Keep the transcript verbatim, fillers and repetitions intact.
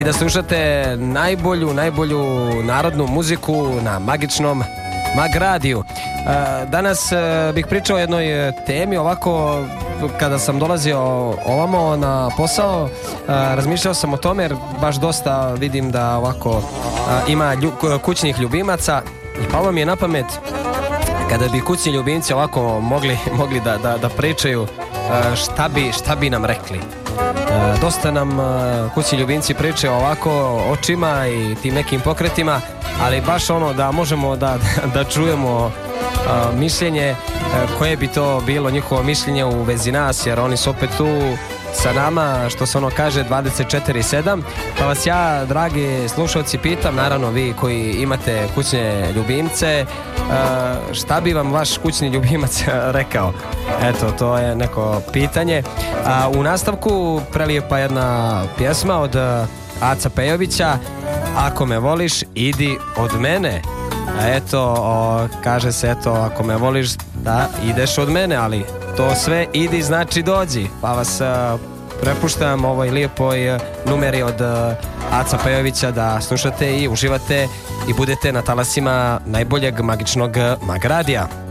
Da slušate najbolju, najbolju narodnu muziku na magičnom Mag radiju. Danas bih pričao o jednoj temi, ovako kada sam dolazio ovamo na posao, razmišljao sam o tome jer baš dosta vidim da ovako ima kućnih ljubimaca i palo mi je na pamet kada bi kućni ljubimci ovako mogli, mogli da, da, da pričaju šta bi, šta bi nam rekli. Dosta nam kućni ljubimci pričaju ovako očima i tim nekim pokretima, ali baš ono da možemo da, da čujemo mišljenje, koje bi to bilo njihovo mišljenje u vezi nas, jer oni su opet tu sa nama, što se ono kaže, dvadeset četiri sedam. Pa vas ja, dragi slušalci, pitam, naravno vi koji imate kućne ljubimce, šta bi vam vaš kućni ljubimac rekao? Eto, to je neko pitanje. A u nastavku prelijepa jedna pjesma od Aca Pejovića, Ako me voliš, idi od mene. A eto, o, kaže se, eto, ako me voliš, da ideš od mene, ali to sve idi znači dođi. Pa vas a, prepuštam ovoj lijepoj numeri od a, Aca Pejovića da slušate i uživate i budete na talasima najboljeg magičnog Mag radija.